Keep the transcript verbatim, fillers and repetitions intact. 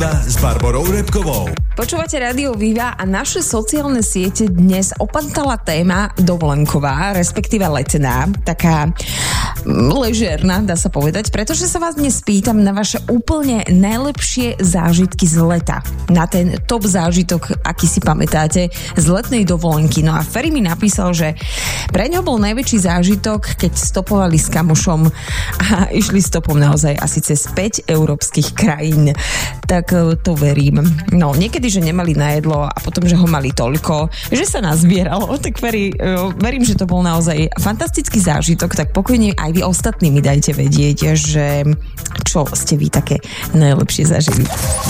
Viva s Barborou Repkovou. Počúvate Rádio Viva a naše sociálne siete dnes opantala téma dovolenková, respektíve letná, taká ležérna, dá sa povedať, pretože sa vás dnes pýtam na vaše úplne najlepšie zážitky z leta. Na ten top zážitok, aký si pamätáte, z letnej dovolenky. No a Ferry mi napísal, že pre ňo bol najväčší zážitok, keď stopovali s kamošom a išli stopom naozaj asi cez päť európskych krajín. Tak to verím. No, niekedy, že nemali na jedlo a potom, že ho mali toľko, že sa nazbieralo. Tak Ferry, verím, že to bol naozaj fantastický zážitok, tak pokojne aj vy ostatní mi dajte vedieť, že čo ste vy také najlepšie zažili.